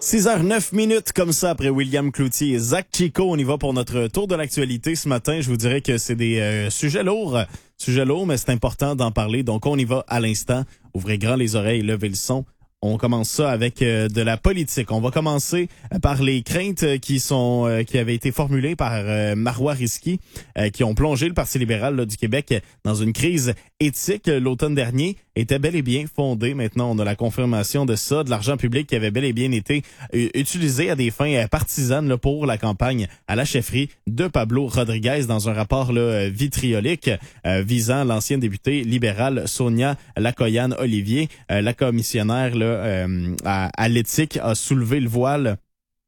6h09 comme ça après William Cloutier et Zach Chico. On y va pour notre tour de l'actualité ce matin. Je vous dirais que c'est des sujets lourds, mais c'est important d'en parler. Donc on y va à l'instant. Ouvrez grand les oreilles, levez le son. On commence ça avec de la politique. On va commencer par les craintes qui avaient été formulées par Marois Risky, qui ont plongé le Parti libéral du Québec dans une crise éthique l'automne dernier, était bel et bien fondée. Maintenant, on a la confirmation de ça, de l'argent public qui avait bel et bien été utilisé à des fins partisanes pour la campagne à la chefferie de Pablo Rodriguez dans un rapport vitriolique visant l'ancienne députée libérale Sonia Lacoyan-Olivier. La commissionnaire à l'éthique a soulevé le voile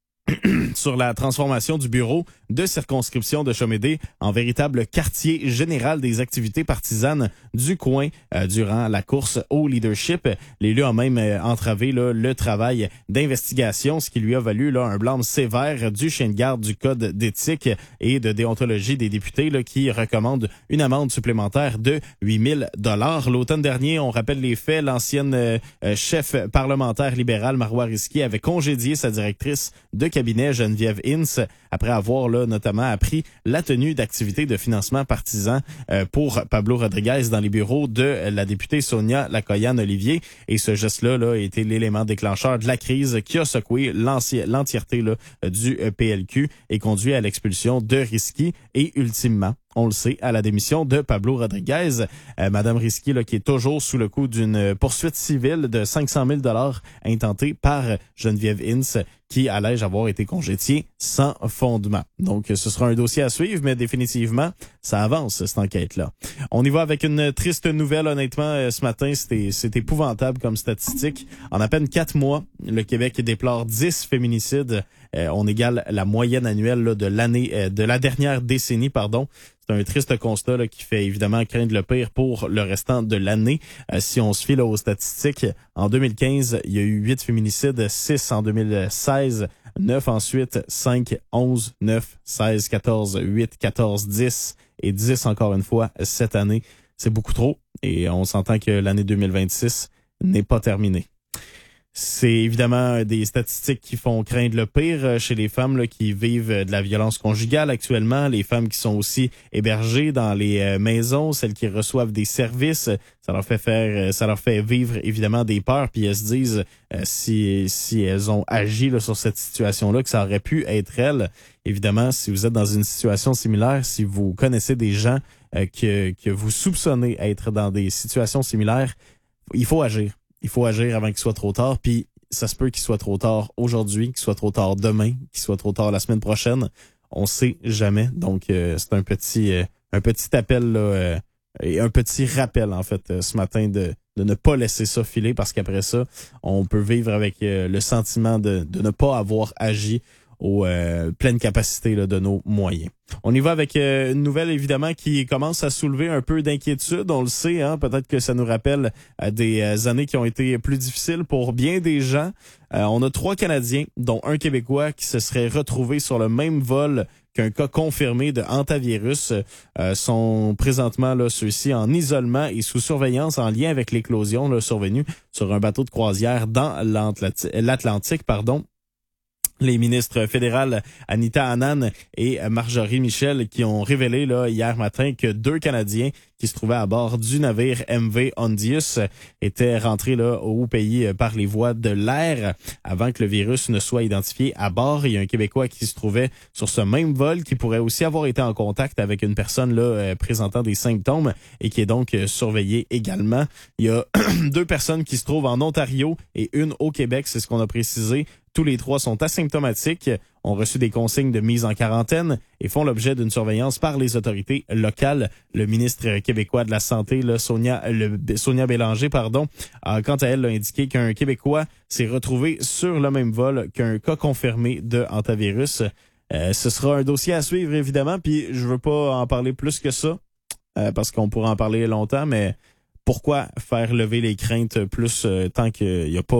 sur la transformation du bureau de circonscription de Chomédé en véritable quartier général des activités partisanes du coin durant la course au leadership. L'élu a même entravé le travail d'investigation, ce qui lui a valu un blâme sévère du chien de garde du Code d'éthique et de déontologie des députés qui recommande une amende supplémentaire de 8 000 $. L'automne dernier, on rappelle les faits, l'ancienne chef parlementaire libérale Marois Risky avait congédié sa directrice de cabinet Geneviève Ince après avoir notamment appris la tenue d'activités de financement partisan pour Pablo Rodriguez dans les bureaux de la députée Sonia Lacoyan-Olivier. Et ce geste-là a été l'élément déclencheur de la crise qui a secoué l'entièreté du PLQ et conduit à l'expulsion de Risky et ultimement, on le sait, à la démission de Pablo Rodriguez. Madame Risky, qui est toujours sous le coup d'une poursuite civile de 500 000 $ intentée par Geneviève Ince, qui allège avoir été congédiée sans fondement. Donc, ce sera un dossier à suivre, mais définitivement, ça avance, cette enquête-là. On y va avec une triste nouvelle, honnêtement. Ce matin, c'est épouvantable comme statistique. En à peine 4 mois, le Québec déplore 10 féminicides. On égale la moyenne annuelle de l'année, de la dernière décennie, pardon. C'est un triste constat qui fait évidemment craindre le pire pour le restant de l'année. Si on se fie aux statistiques, en 2015, il y a eu 8 féminicides, 6 en 2016, 9 ensuite, 5, 11, 9, 16, 14, 8, 14, 10 et 10 encore une fois cette année. C'est beaucoup trop et on s'entend que l'année 2026 n'est pas terminée. C'est évidemment des statistiques qui font craindre le pire chez les femmes qui vivent de la violence conjugale actuellement, les femmes qui sont aussi hébergées dans les maisons, celles qui reçoivent des services, ça leur fait vivre évidemment des peurs, puis elles se disent si elles ont agi sur cette situation-là, que ça aurait pu être elles. Évidemment, si vous êtes dans une situation similaire, si vous connaissez des gens que vous soupçonnez être dans des situations similaires, il faut agir. Il faut agir avant qu'il soit trop tard, puis ça se peut qu'il soit trop tard aujourd'hui, qu'il soit trop tard demain, qu'il soit trop tard la semaine prochaine. On sait jamais. Donc, c'est un petit appel et un petit rappel, en fait, ce matin de ne pas laisser ça filer parce qu'après ça, on peut vivre avec le sentiment de ne pas avoir agi aux pleines capacités de nos moyens. On y va avec une nouvelle, évidemment, qui commence à soulever un peu d'inquiétude. On le sait, peut-être que ça nous rappelle des années qui ont été plus difficiles pour bien des gens. On a 3 Canadiens, dont un Québécois, qui se serait retrouvé sur le même vol qu'un cas confirmé de hantavirus. Sont présentement ceux-ci en isolement et sous surveillance en lien avec l'éclosion survenue sur un bateau de croisière dans l'Atlantique, Les ministres fédérales Anita Anand et Marjorie Michel qui ont révélé hier matin que 2 Canadiens qui se trouvaient à bord du navire MV Hondius étaient rentrés au pays par les voies de l'air avant que le virus ne soit identifié à bord. Il y a un Québécois qui se trouvait sur ce même vol qui pourrait aussi avoir été en contact avec une personne présentant des symptômes et qui est donc surveillé également. Il y a 2 personnes qui se trouvent en Ontario et une au Québec, c'est ce qu'on a précisé. Tous les 3 sont asymptomatiques, ont reçu des consignes de mise en quarantaine et font l'objet d'une surveillance par les autorités locales. Le ministre québécois de la Santé, Sonia Bélanger, a quant à elle indiqué qu'un Québécois s'est retrouvé sur le même vol qu'un cas confirmé de hantavirus. Ce sera un dossier à suivre, évidemment, puis je veux pas en parler plus que ça, parce qu'on pourra en parler longtemps, mais pourquoi faire lever les craintes plus tant qu'il n'y a pas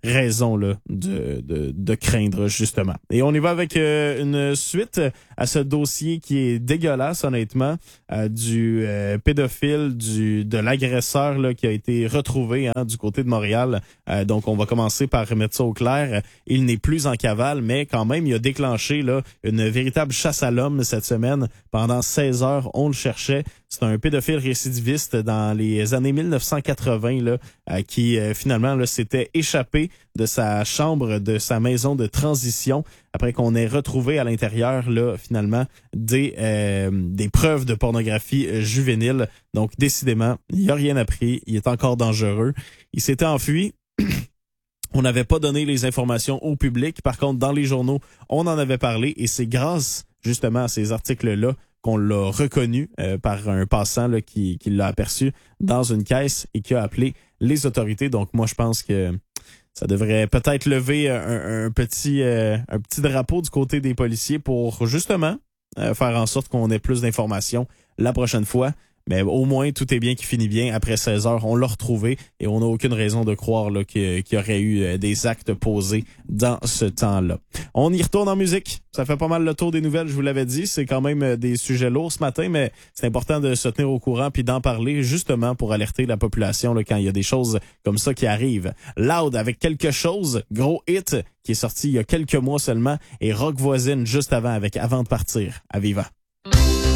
raison là de craindre justement. Et on y va avec une suite à ce dossier qui est dégueulasse honnêtement, du pédophile, de l'agresseur là qui a été retrouvé du côté de Montréal. Donc on va commencer par remettre ça au clair. Il n'est plus en cavale, mais quand même il a déclenché là une véritable chasse à l'homme cette semaine. Pendant 16 heures, on le cherchait. C'est un pédophile récidiviste dans les années 1980 là, qui finalement là, s'était échappé de sa chambre, de sa maison de transition, après qu'on ait retrouvé à l'intérieur là finalement des preuves de pornographie juvénile. Donc décidément, il n'a rien appris, il est encore dangereux. Il s'était enfui. On n'avait pas donné les informations au public. Par contre, dans les journaux, on en avait parlé et c'est grâce justement à ces articles-là qu'on l'a reconnu par un passant là, qui l'a aperçu dans une caisse et qui a appelé les autorités. Donc moi, je pense que ça devrait peut-être lever un petit drapeau du côté des policiers pour justement faire en sorte qu'on ait plus d'informations la prochaine fois. Mais au moins, tout est bien qui finit bien. Après 16 heures, on l'a retrouvé et on n'a aucune raison de croire là, qu'il y aurait eu des actes posés dans ce temps-là. On y retourne en musique. Ça fait pas mal le tour des nouvelles, je vous l'avais dit. C'est quand même des sujets lourds ce matin, mais c'est important de se tenir au courant puis d'en parler justement pour alerter la population là, quand il y a des choses comme ça qui arrivent. Loud avec quelque chose, gros hit qui est sorti il y a quelques mois seulement et Rock Voisine juste avant avec Avant de partir à Viva.